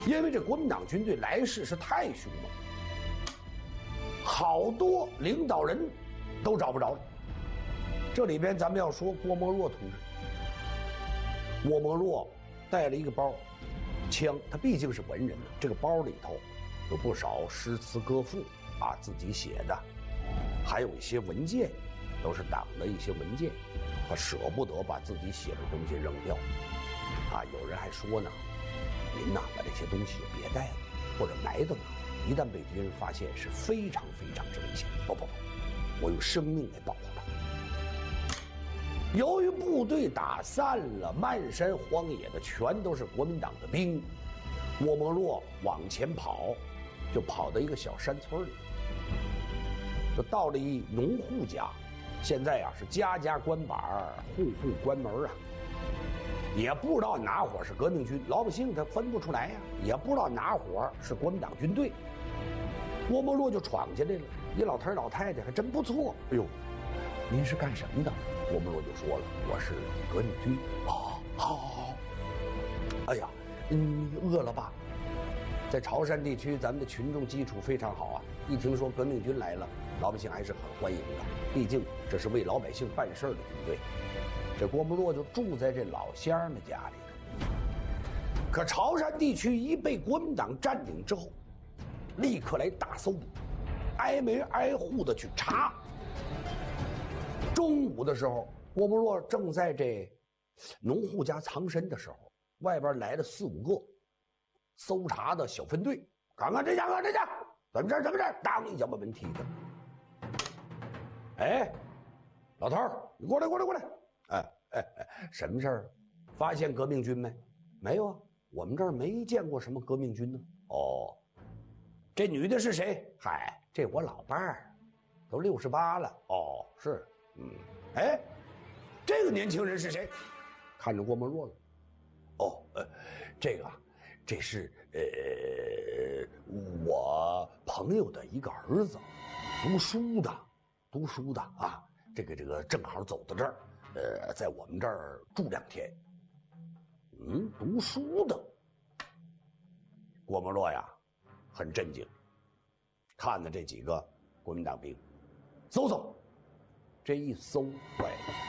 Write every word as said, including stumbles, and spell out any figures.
因为这国民党军队来势是太凶猛，好多领导人都找不着了。这里边咱们要说郭沫若同志，郭沫若带了一个包，枪，他毕竟是文人呢，这个包里头有不少诗词歌赋啊，自己写的，还有一些文件，都是党的一些文件，他舍不得把自己写的东西扔掉，啊，有人还说呢，您呐把这些东西就别带了，或者埋到哪，一旦被敌人发现是非常非常之危险。不不不，我用生命来保护他。由于部队打散了，漫山荒野的全都是国民党的兵，郭沫若往前跑，就跑到一个小山村里，就到了一农户家。现在啊是家家关板，户户关门啊，也不知道哪伙是革命军，老百姓他分不出来呀、啊，也不知道哪伙是国民党军队。郭沫若就闯进来了，一老头老太太还真不错。哎呦，您是干什么的？郭沫若就说了，我是革命军。哦，好，好，好。哎呀，嗯，饿了吧？在潮汕地区，咱们的群众基础非常好啊，一听说革命军来了，老百姓还是很欢迎的，毕竟这是为老百姓办事的军队。这郭沫若就住在这老乡的家里了。可潮汕地区一被国民党占领之后，立刻来大搜捕，挨门挨户的去查。中午的时候，郭沫若正在这农户家藏身的时候，外边来了四五个搜查的小分队，看看这家，看这家，怎么着怎么着，当一下把门踢开。哎，老头儿，你过来过来过来！哎哎哎，什么事儿？发现革命军没？没有啊，我们这儿没见过什么革命军呢。哦，这女的是谁？嗨，这我老伴儿，都六十八了。哦，是，嗯，哎，这个年轻人是谁？看着郭沫若了。哦，呃，这个，这是呃我朋友的一个儿子，读书的，读书的啊。这个这个正好走到这儿，呃，在我们这儿住两天。嗯，读书的。郭沫若呀，很震惊，看着这几个国民党兵，搜搜，这一搜，坏了。